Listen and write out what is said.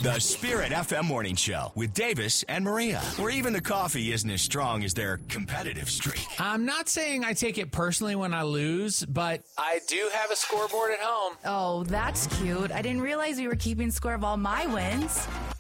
The Spirit FM Morning Show with Davis and Maria, where even the coffee isn't as strong as their competitive streak. I'm not saying I take it personally when I lose, but I do have a scoreboard at home. Oh, that's cute. I didn't realize we were keeping score of all my wins.